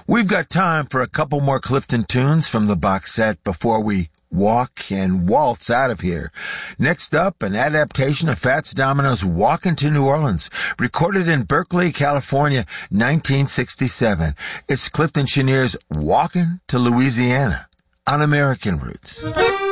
We've got time for a couple more Clifton tunes from the box set before we walk and waltz out of here. Next up, an adaptation of Fats Domino's Walkin' to New Orleans, recorded in Berkeley, California, 1967. It's Clifton Cheniere's Walkin' to Louisiana on American Roots.